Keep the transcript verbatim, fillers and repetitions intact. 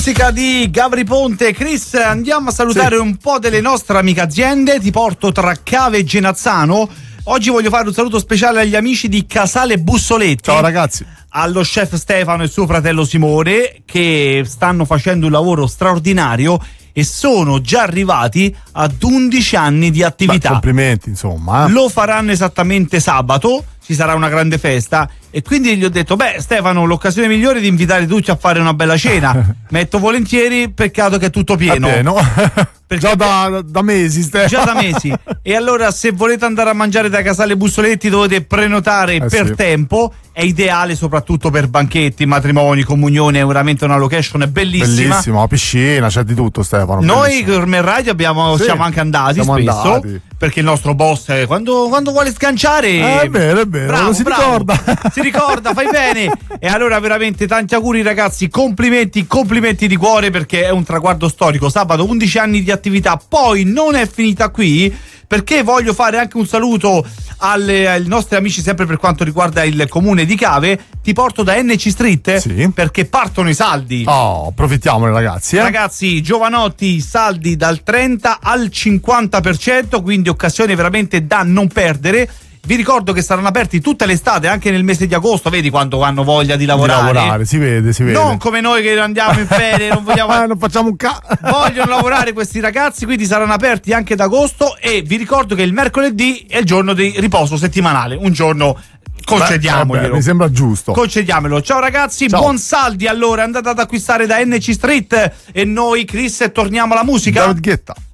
Musica di Gabri Ponte. Chris, andiamo a salutare sì. un po' delle nostre amiche aziende. Ti porto tra Cave e Genazzano. Oggi voglio fare un saluto speciale agli amici di Casale Bussoletti. Ciao ragazzi. Allo chef Stefano e suo fratello Simone, che stanno facendo un lavoro straordinario e sono già arrivati ad undici anni di attività. Beh, complimenti, insomma. Lo faranno esattamente sabato, ci sarà una grande festa e quindi gli ho detto: beh Stefano, l'occasione migliore è di invitare tutti a fare una bella cena. Metto volentieri, peccato che è tutto pieno. È pieno. Già da, da mesi, Stefano. Già da mesi. E allora, se volete andare a mangiare da Casale Bussoletti, dovete prenotare eh per sì. tempo. È ideale soprattutto per banchetti, matrimoni, comunioni. È veramente una location bellissima. Bellissima, la piscina, c'è di tutto, Stefano. Noi Gourmet Radio abbiamo, sì, siamo anche andati siamo spesso andati. Perché il nostro boss eh, quando, quando vuole sganciare eh, è vero, è vero, bravo, lo si bravo. ricorda. Si ricorda, fai bene. E allora veramente tanti auguri ragazzi, complimenti, complimenti di cuore, perché è un traguardo storico. Sabato undici anni di attività. Poi non è finita qui, perché voglio fare anche un saluto alle, ai nostri amici sempre per quanto riguarda il comune di Cave. Ti porto da N C Street, sì, perché partono i saldi. Oh, approfittiamone ragazzi. Eh? Ragazzi, giovanotti, saldi dal trenta al cinquanta per cento, quindi occasione veramente da non perdere. Vi ricordo che saranno aperti tutta l'estate, anche nel mese di agosto, vedi quando hanno voglia di lavorare. Di lavorare, si vede, si vede. Non come noi che andiamo in ferie, non vogliamo. eh, non facciamo un ca. Vogliono lavorare questi ragazzi, quindi saranno aperti anche ad agosto. E vi ricordo che il mercoledì è il giorno di riposo settimanale, un giorno. Concediamoglielo. Beh, mi sembra giusto. Concediamolo. Ciao ragazzi, Ciao. Buon saldi allora, andate ad acquistare da N C Street e noi Chris torniamo alla musica. David Guetta.